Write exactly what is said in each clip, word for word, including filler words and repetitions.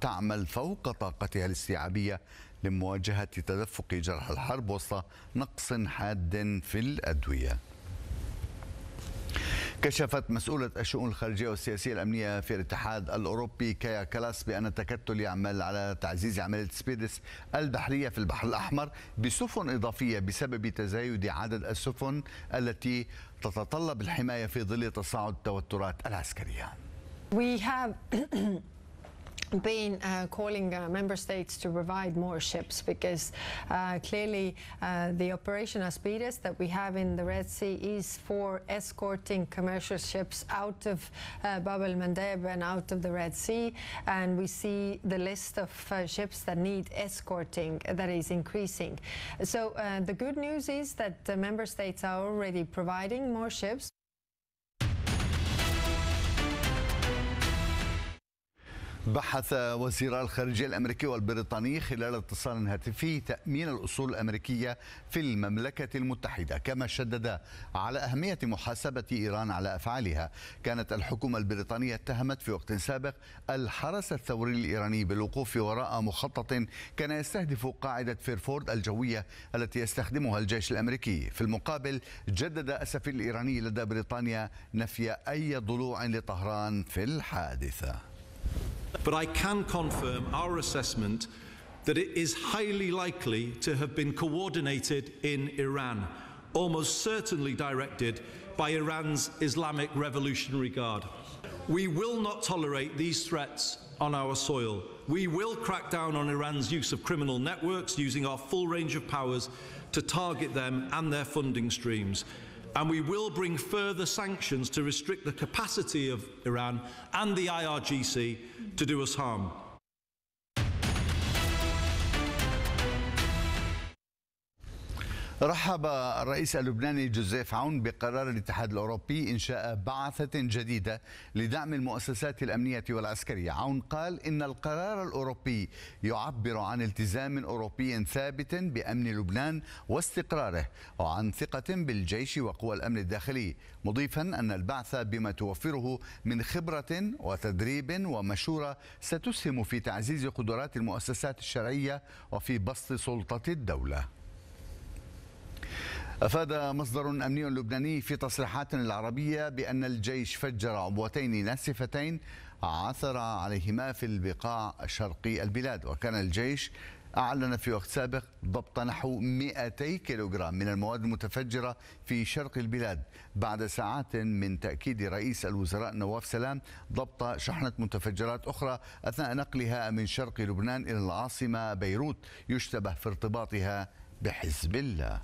تعمل فوق طاقتها الاستيعابية لمواجهة تدفق جرح الحرب وسط نقص حاد في الأدوية. كشفت مسؤولة الشؤون الخارجية والسياسية الأمنية في الاتحاد الأوروبي كايا كالاس بأن التكتل يعمل على تعزيز عملية سبيدس البحرية في البحر الأحمر بسفن إضافية بسبب تزايد عدد السفن التي تتطلب الحماية في ظل تصاعد التوترات العسكرية. We have been uh, calling uh, member states to provide more ships because uh, clearly uh, the operation Aspides that we have in the Red Sea is for escorting commercial ships out of uh, Bab el-Mandeb and out of the Red Sea, and we see the list of uh, ships that need escorting that is increasing. So uh, the good news is that the member states are already providing more ships. بحث وزيرا الخارجية الأمريكي والبريطاني خلال اتصال هاتفي تأمين الأصول الأمريكية في المملكة المتحدة، كما شدد على أهمية محاسبة إيران على أفعالها. كانت الحكومة البريطانية اتهمت في وقت سابق الحرس الثوري الإيراني بالوقوف وراء مخطط كان يستهدف قاعدة فيرفورد الجوية التي يستخدمها الجيش الأمريكي. في المقابل جدد السفير الإيراني لدى بريطانيا نفي أي ضلوع لطهران في الحادثة. But I can confirm our assessment that it is highly likely to have been coordinated in Iran, almost certainly directed by Iran's Islamic Revolutionary Guard. We will not tolerate these threats on our soil. We will crack down on Iran's use of criminal networks, using our full range of powers to target them and their funding streams. And we will bring further sanctions to restrict the capacity of Iran and the I R G C to do us harm. رحب الرئيس اللبناني جوزيف عون بقرار الاتحاد الأوروبي إنشاء بعثة جديدة لدعم المؤسسات الأمنية والعسكرية. عون قال إن القرار الأوروبي يعبر عن التزام أوروبي ثابت بأمن لبنان واستقراره وعن ثقة بالجيش وقوى الأمن الداخلي، مضيفا أن البعثة بما توفره من خبرة وتدريب ومشورة ستسهم في تعزيز قدرات المؤسسات الشرعية وفي بسط سلطة الدولة. أفاد مصدر أمني لبناني في تصريحات العربية بأن الجيش فجر عبوتين ناسفتين عثر عليهما في البقاع الشرقي البلاد. وكان الجيش أعلن في وقت سابق ضبط نحو مئتي كيلوغرام من المواد المتفجرة في شرق البلاد بعد ساعات من تأكيد رئيس الوزراء نواف سلام ضبط شحنة متفجرات أخرى أثناء نقلها من شرق لبنان إلى العاصمة بيروت يشتبه في ارتباطها بحزب الله.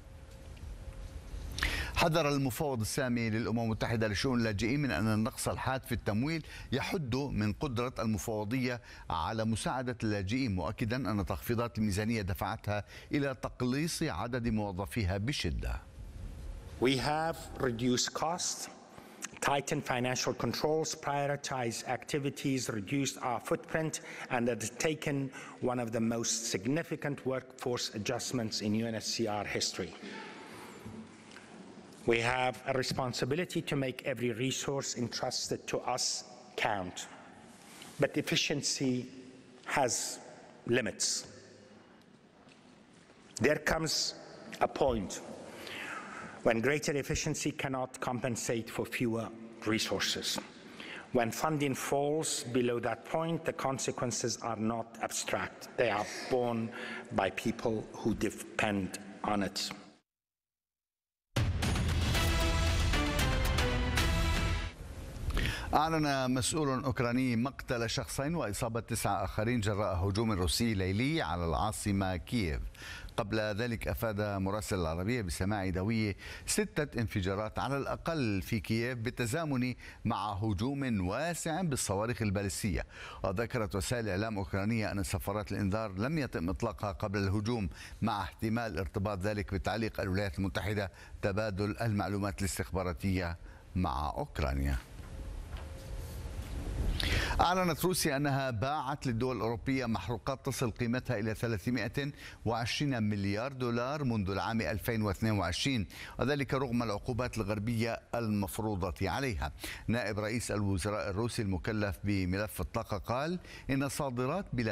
حذر المفوض السامي للأمم المتحدة لشؤون اللاجئين من أن النقص الحاد في التمويل يحد من قدرة المفوضية على مساعدة اللاجئين، مؤكدا أن تخفيضات الميزانية دفعتها إلى تقليص عدد موظفيها بشدة. We have reduced costs, tightened financial controls, prioritized activities, reduced our footprint, and have taken one of the most significant workforce adjustments in U N H C R history. We have a responsibility to make every resource entrusted to us count, but efficiency has limits. There comes a point when greater efficiency cannot compensate for fewer resources. When funding falls below that point, the consequences are not abstract. They are borne by people who depend on it. أعلن مسؤول أوكراني مقتل شخصين وإصابة تسعة آخرين جراء هجوم روسي ليلي على العاصمة كييف. قبل ذلك أفاد مراسل العربية بسماع دوي ستة انفجارات على الأقل في كييف بالتزامن مع هجوم واسع بالصواريخ البالستية. وذكرت وسائل إعلام أوكرانية أن سفارات الإنذار لم يتم إطلاقها قبل الهجوم، مع احتمال ارتباط ذلك بتعليق الولايات المتحدة تبادل المعلومات الاستخباراتية مع أوكرانيا. أعلنت روسيا أنها باعت للدول الأوروبية محروقات تصل قيمتها إلى ثلاثمئة وعشرين مليار دولار منذ العام ألفين واثنين وعشرين، وذلك رغم العقوبات الغربية المفروضة عليها. نائب رئيس الوزراء الروسي المكلف بملف الطاقة قال إن صادرات بلاد